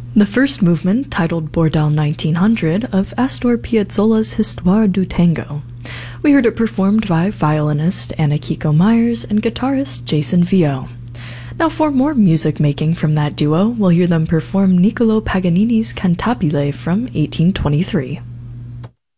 The first movement, titled Bordel 1900, of Astor Piazzolla's Histoire du Tango. We heard it performed by violinist Anna Kiko Myers and guitarist Jason Vio. Now for more music making from that duo, we'll hear them perform Niccolò Paganini's Cantabile from 1823.